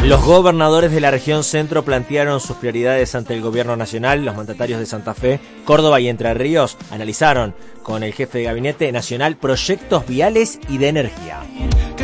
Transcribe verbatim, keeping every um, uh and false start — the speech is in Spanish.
Los gobernadores de la región centro plantearon sus prioridades ante el gobierno nacional. Los mandatarios de Santa Fe, Córdoba y Entre Ríos analizaron con el jefe de gabinete nacional proyectos viales y de energía.